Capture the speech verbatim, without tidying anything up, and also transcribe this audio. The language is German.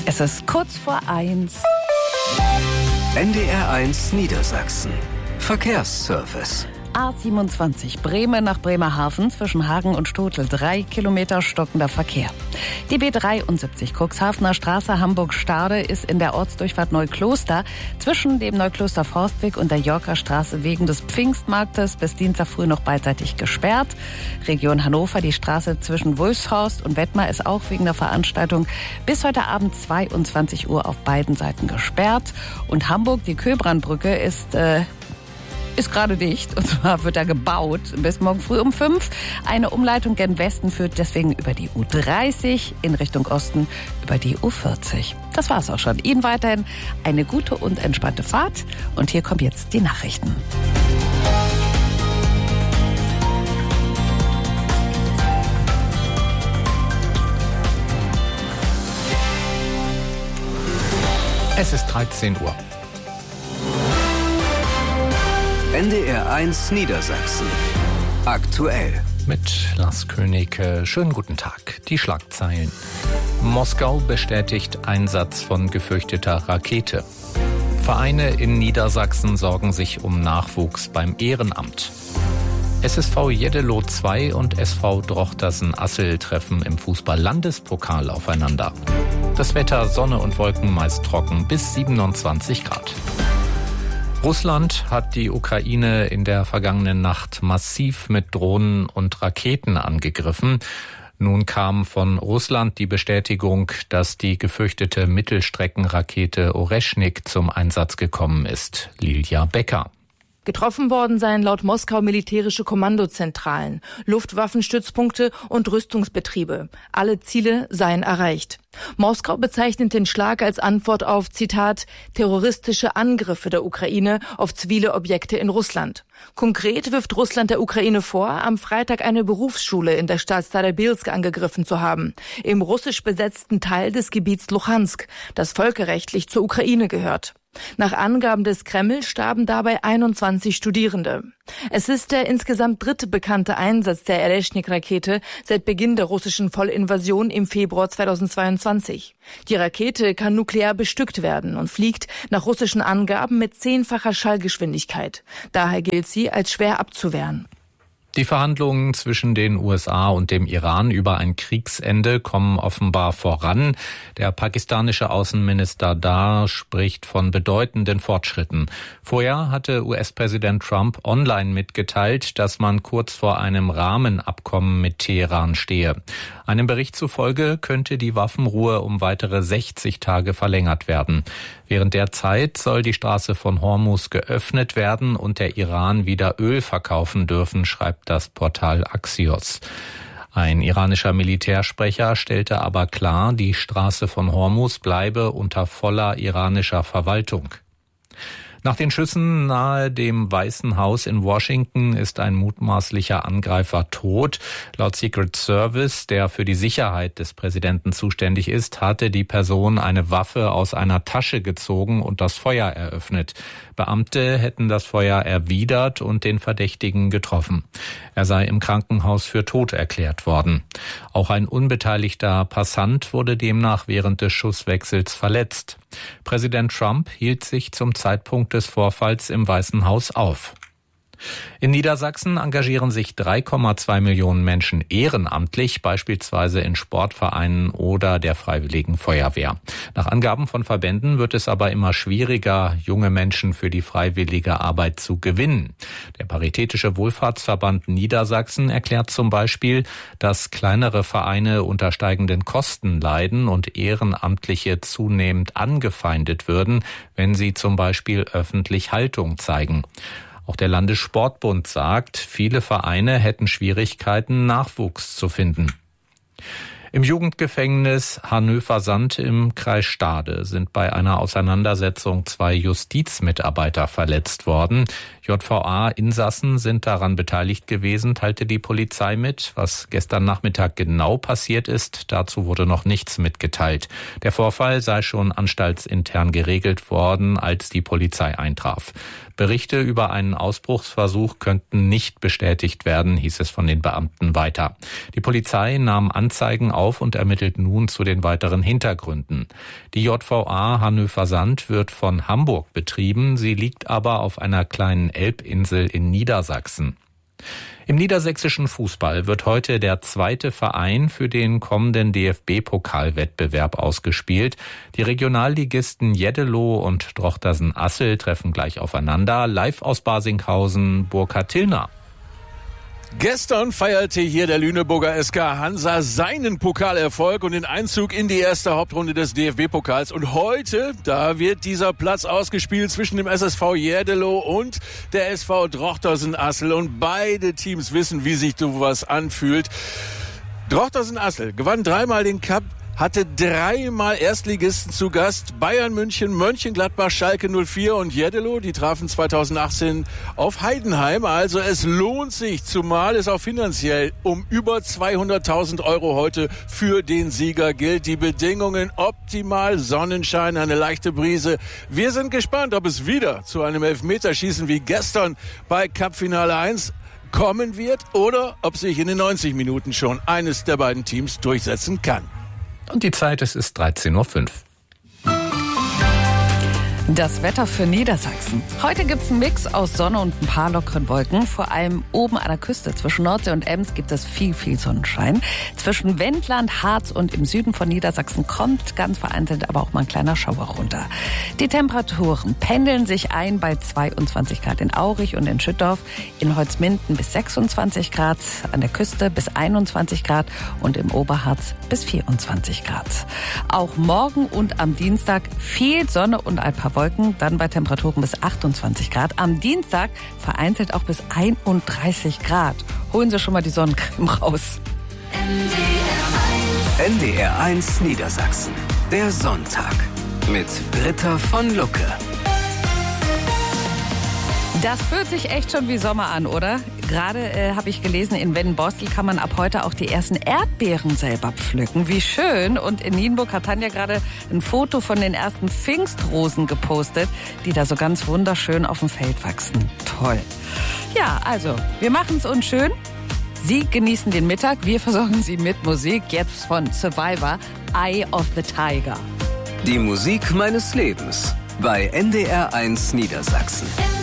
Es ist kurz vor eins. N D R eins Niedersachsen. Verkehrsservice. A siebenundzwanzig Bremen nach Bremerhaven zwischen Hagen und Stotel. Drei Kilometer stockender Verkehr. Die B dreiundsiebzig Cuxhavener Straße Hamburg-Stade ist in der Ortsdurchfahrt Neukloster zwischen dem Neukloster Forstweg und der Yorker Straße wegen des Pfingstmarktes bis Dienstag früh noch beidseitig gesperrt. Region Hannover, die Straße zwischen Wulfshorst und Wettmar ist auch wegen der Veranstaltung bis heute Abend zweiundzwanzig Uhr auf beiden Seiten gesperrt. Und Hamburg, die Köbrandbrücke ist äh, ist gerade dicht, und zwar wird da gebaut bis morgen früh um fünf. Eine Umleitung gen Westen führt deswegen über die U dreißig, in Richtung Osten über die U vierzig. Das war's auch schon. Ihnen weiterhin eine gute und entspannte Fahrt. Und hier kommen jetzt die Nachrichten. Es ist dreizehn Uhr. N D R eins Niedersachsen. Aktuell. Mit Lars König. Schönen guten Tag. Die Schlagzeilen. Moskau bestätigt Einsatz von gefürchteter Rakete. Vereine in Niedersachsen sorgen sich um Nachwuchs beim Ehrenamt. S S V Jeddelo zwei und S V Drochtersen-Assel treffen im Fußball-Landespokal aufeinander. Das Wetter, Sonne und Wolken meist trocken bis siebenundzwanzig Grad. Russland hat die Ukraine in der vergangenen Nacht massiv mit Drohnen und Raketen angegriffen. Nun kam von Russland die Bestätigung, dass die gefürchtete Mittelstreckenrakete Oreschnik zum Einsatz gekommen ist. Lilja Becker. Getroffen worden seien laut Moskau militärische Kommandozentralen, Luftwaffenstützpunkte und Rüstungsbetriebe. Alle Ziele seien erreicht. Moskau bezeichnet den Schlag als Antwort auf, Zitat, terroristische Angriffe der Ukraine auf zivile Objekte in Russland. Konkret wirft Russland der Ukraine vor, am Freitag eine Berufsschule in der Stadt Starobilsk angegriffen zu haben, im russisch besetzten Teil des Gebiets Luhansk, das völkerrechtlich zur Ukraine gehört. Nach Angaben des Kreml starben dabei einundzwanzig Studierende. Es ist der insgesamt dritte bekannte Einsatz der Oreschnik-Rakete seit Beginn der russischen Vollinvasion im Februar zweitausendzweiundzwanzig. Die Rakete kann nuklear bestückt werden und fliegt nach russischen Angaben mit zehnfacher Schallgeschwindigkeit. Daher gilt sie als schwer abzuwehren. Die Verhandlungen zwischen den U S A und dem Iran über ein Kriegsende kommen offenbar voran. Der pakistanische Außenminister Dar spricht von bedeutenden Fortschritten. Vorher hatte U S-Präsident Trump online mitgeteilt, dass man kurz vor einem Rahmenabkommen mit Teheran stehe. Einem Bericht zufolge könnte die Waffenruhe um weitere sechzig Tage verlängert werden. Während der Zeit soll die Straße von Hormuz geöffnet werden und der Iran wieder Öl verkaufen dürfen, schreibt das Portal Axios. Ein iranischer Militärsprecher stellte aber klar, die Straße von Hormuz bleibe unter voller iranischer Verwaltung. Nach den Schüssen nahe dem Weißen Haus in Washington ist ein mutmaßlicher Angreifer tot. Laut Secret Service, der für die Sicherheit des Präsidenten zuständig ist, hatte die Person eine Waffe aus einer Tasche gezogen und das Feuer eröffnet. Beamte hätten das Feuer erwidert und den Verdächtigen getroffen. Er sei im Krankenhaus für tot erklärt worden. Auch ein unbeteiligter Passant wurde demnach während des Schusswechsels verletzt. Präsident Trump hielt sich zum Zeitpunkt des Vorfalls im Weißen Haus auf. In Niedersachsen engagieren sich drei Komma zwei Millionen Menschen ehrenamtlich, beispielsweise in Sportvereinen oder der Freiwilligen Feuerwehr. Nach Angaben von Verbänden wird es aber immer schwieriger, junge Menschen für die freiwillige Arbeit zu gewinnen. Der Paritätische Wohlfahrtsverband Niedersachsen erklärt zum Beispiel, dass kleinere Vereine unter steigenden Kosten leiden und Ehrenamtliche zunehmend angefeindet würden, wenn sie zum Beispiel öffentlich Haltung zeigen. Auch der Landessportbund sagt, viele Vereine hätten Schwierigkeiten, Nachwuchs zu finden. Im Jugendgefängnis Hanöver-Sand im Kreis Stade sind bei einer Auseinandersetzung zwei Justizmitarbeiter verletzt worden. J V A-Insassen sind daran beteiligt gewesen, teilte die Polizei mit. Was gestern Nachmittag genau passiert ist, dazu wurde noch nichts mitgeteilt. Der Vorfall sei schon anstaltsintern geregelt worden, als die Polizei eintraf. Berichte über einen Ausbruchsversuch könnten nicht bestätigt werden, hieß es von den Beamten weiter. Die Polizei nahm Anzeigen auf auf und ermittelt nun zu den weiteren Hintergründen. Die J V A Hannover-Sand wird von Hamburg betrieben, sie liegt aber auf einer kleinen Elbinsel in Niedersachsen. Im niedersächsischen Fußball wird heute der zweite Verein für den kommenden D F B-Pokalwettbewerb ausgespielt. Die Regionalligisten Jeddelo und Drochtersen-Assel treffen gleich aufeinander. Live aus Barsinghausen, Burkhard Tillner. Gestern feierte hier der Lüneburger S K Hansa seinen Pokalerfolg und den Einzug in die erste Hauptrunde des D F B-Pokals. Und heute, da wird dieser Platz ausgespielt zwischen dem S S V Jeddelo und der S V Drochtersen-Assel. Und beide Teams wissen, wie sich sowas anfühlt. Drochtersen-Assel gewann dreimal den Cup, hatte dreimal Erstligisten zu Gast. Bayern München, Mönchengladbach, Schalke null vier und Jeddelo, die trafen zweitausendachtzehn auf Heidenheim. Also es lohnt sich, zumal es auch finanziell um über zweihunderttausend Euro heute für den Sieger gilt. Die Bedingungen optimal, Sonnenschein, eine leichte Brise. Wir sind gespannt, ob es wieder zu einem Elfmeterschießen wie gestern bei Cup-Finale eins kommen wird oder ob sich in den neunzig Minuten schon eines der beiden Teams durchsetzen kann. Und die Zeit, es ist dreizehn Uhr fünf. Das Wetter für Niedersachsen. Heute gibt's einen Mix aus Sonne und ein paar lockeren Wolken. Vor allem oben an der Küste zwischen Nordsee und Ems gibt es viel, viel Sonnenschein. Zwischen Wendland, Harz und im Süden von Niedersachsen kommt ganz vereinzelt aber auch mal ein kleiner Schauer runter. Die Temperaturen pendeln sich ein bei zweiundzwanzig Grad in Aurich und in Schüttorf, in Holzminden bis sechsundzwanzig Grad, an der Küste bis einundzwanzig Grad und im Oberharz bis vierundzwanzig Grad. Auch morgen und am Dienstag viel Sonne und ein paar Wolken, dann bei Temperaturen bis achtundzwanzig Grad. Am Dienstag vereinzelt auch bis einunddreißig Grad. Holen Sie schon mal die Sonnencreme raus. N D R eins Niedersachsen. Der Sonntag mit Britta von Lucke. Das fühlt sich echt schon wie Sommer an, oder? Gerade äh, habe ich gelesen, in Wendenborstel kann man ab heute auch die ersten Erdbeeren selber pflücken. Wie schön. Und in Nienburg hat Tanja gerade ein Foto von den ersten Pfingstrosen gepostet, die da so ganz wunderschön auf dem Feld wachsen. Toll. Ja, also, wir machen es uns schön. Sie genießen den Mittag. Wir versorgen Sie mit Musik. Jetzt von Survivor, Eye of the Tiger. Die Musik meines Lebens bei N D R eins Niedersachsen.